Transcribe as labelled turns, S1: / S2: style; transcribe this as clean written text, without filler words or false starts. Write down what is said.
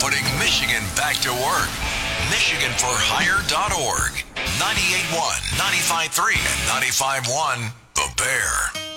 S1: putting Michigan back to work. MichiganForHire.org. 98.1, 95.3, and 95.1 The Bear.